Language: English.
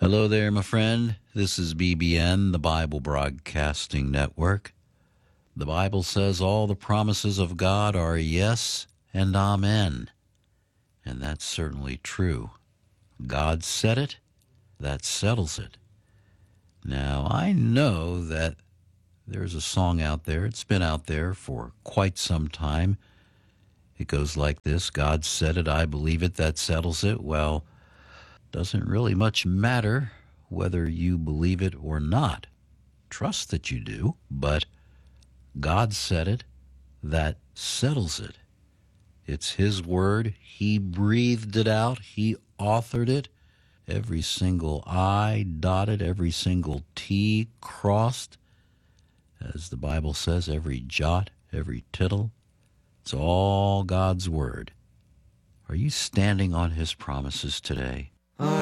Hello there, my friend. This is BBN, the Bible Broadcasting Network. The Bible says all the promises of God are yes and amen. And that's certainly true. God said it, that settles it. Now, I know that there's a song out there. It's been out there for quite some time. It goes like this: God said it, I believe it, that settles it. Well, doesn't really much matter whether you believe it or not. Trust that you do, but God said it, that settles it. It's His word. He breathed it out. He authored it. Every single I dotted, every single T crossed. As the Bible says, every jot, every tittle. It's all God's word. Are you standing on His promises today?